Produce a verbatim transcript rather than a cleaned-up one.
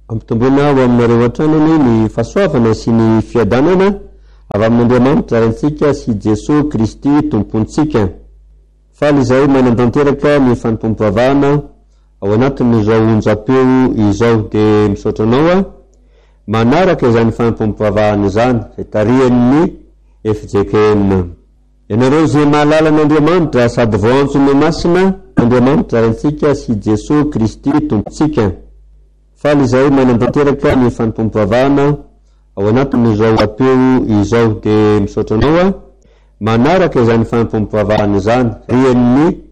Ampitomboina ho aminareo an-tranony ny fahasoavana sy ny fiadanana avy amin'Andriamanitra antsika sy Jesosy Kristy tompontsika. Faly izay manantanteraka ny fantompavahana ao anatin'izao onjam-peo izao, de misaotra anao a manaraka izany fantompavahana izany izay tarihan'ny F J K M. Ianareo izay mahalala an'Andriamanitra sady voanjony masina Andriamanitra antsika sy Jesosy Kristy tompontsika. Faly izay manantanteraka ny fantompavahana ao anatin'izao apeo izao, de misaotra anao a manaraka izany fantompavahana izany tarihan'ny